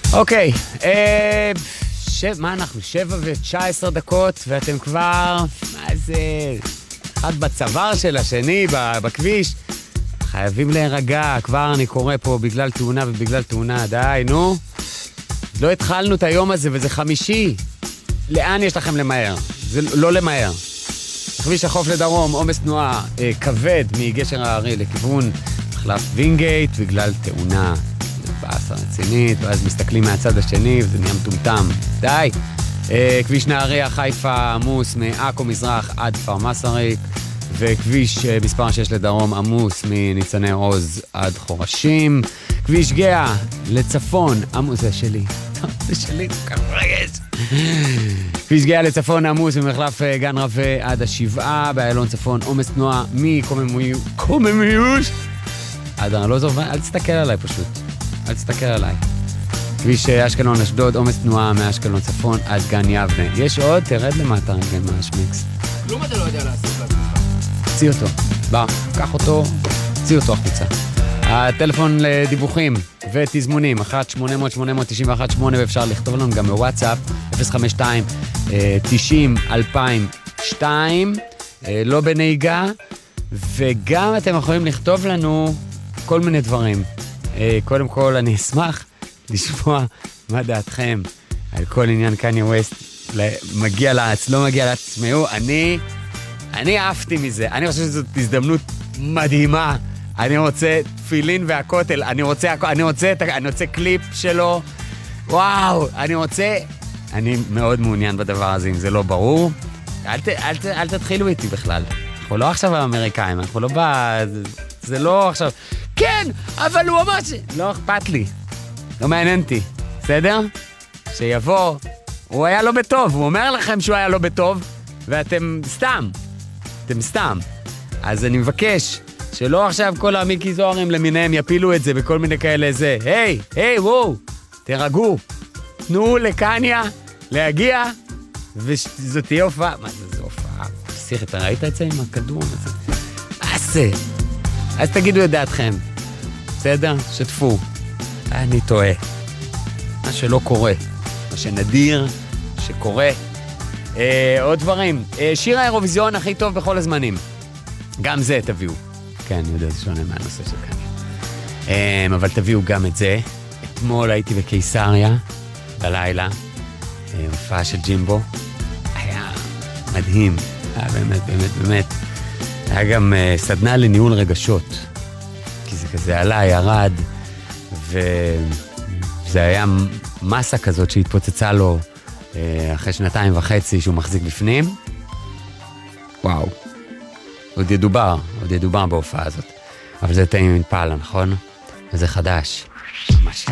אוקיי, מה אנחנו? 7:19, ואתם כבר, מה זה, אחד בצוואר של השני, בכביש. חייבים להירגע, כבר אני קורא פה בגלל תאונה ובגלל תאונה, די, נו. לא התחלנו את היום הזה, וזה חמישי. לאן יש לכם למהר? זה לא למהר. כביש החוף לדרום, עומס תנועה כבד מגשר הארי לכיוון מחלף וינגייט, בגלל תאונה בעשה רצינית, ואז מסתכלים מהצד השני, וזה נהיה מטומטם. די. כביש נהריה, חיפה, עמוס מעכו מזרח עד כפר מסריק, וכביש מספר 6 לדרום, עמוס מניצני עוז עד חורשים. כביש גאה לצפון, עמוס, זה שלי. זה שלי, כרגש. כביש גאה לצפון, עמוס ממחלף גן רווה עד השבעה, באיילון צפון, עומס תנועה מקוממיוש. לא זו, אל תסתכל עליי פשוט. אל תסתכל עליי. כביש אשקלון אשדוד, עומס תנועה מאשקלון צפון עד גן יבנה. יש עוד? תרד למטה רגע מהשמיקס. כלום אתה לא יודע לעשות לעצמך. צי אותו. בא, קח אותו, צי אותו החוצה. הטלפון לדיווחים ותזמונים, 1-800-891-8, ואפשר לכתוב לנו גם בוואטסאפ, 052-90-2002, לא בנהיגה, וגם אתם יכולים לכתוב לנו כל מיני דברים. קודם כל, אני אשמח לשמוע מה דעתכם על כל עניין קניה ווסט, מגיע לארץ, לא מגיע לארץ, תשמעו, אני אהבתי מזה, אני חושב שזאת הזדמנות מדהימה, אני רוצה תפילין והכותל, אני רוצה קליפ שלו, וואו, אני מאוד מעוניין בדבר הזה, אם זה לא ברור, אל תתחילו איתי בכלל, אנחנו לא עכשיו האמריקאים, אנחנו לא זה לא עכשיו, כן, אבל הוא ממש, לא אכפת לי, לא מעניין אותי, בסדר? שיבוא, הוא היה לא בטוב, הוא אומר לכם שהוא היה לא בטוב, ואתם סתם, אז אני מבקש, שלא עכשיו כל המיקי זוהרים למיניהם יפילו את זה בכל מיני כאלה זה. היי, וואו, תרגעו. תנו לקניה להגיע, וזאת תהיה הופעה. מה זה, זו הופעה? פסיך, אתה ראית את זה עם הכדור? אז תגידו את דעתכם. בסדר? שתפו. אני טועה. מה שלא קורה. מה שנדיר, שקורה. עוד דברים. שיר האירוויזיון הכי טוב בכל הזמנים. גם זה תביאו. כן, אני יודע, זה שונה מהנושא של כאן. אבל תביאו גם את זה. אתמול הייתי בקיסריה, בלילה, הופעה של ג'ימבו. היה מדהים. היה באמת. היה גם סדנה לניהול רגשות. כי זה כזה עלה, ירד, וזה היה מסה כזאת שהתפוצצה לו אחרי 2.5 שהוא מחזיק בפנים. וואו. עוד ידובר בהופעה הזאת. אבל זה טעים עם פאלה, נכון? וזה חדש. ממש